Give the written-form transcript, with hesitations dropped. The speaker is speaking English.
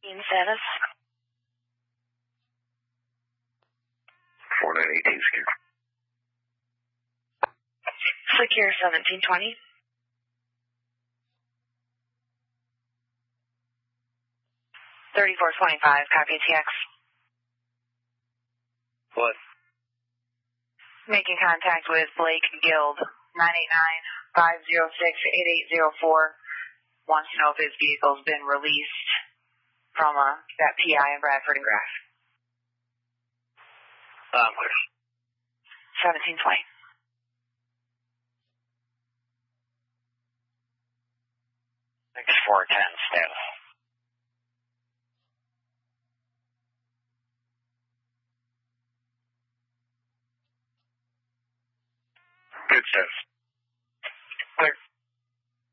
status. 4918 secure. Secure 1720. 3425, copy TX. What? Making contact with Blake Guild, 989-506-8804. Wants to know if his vehicle's been released from that PI in Bradford and Graff. Clear. 1720. Thanks, 410 status.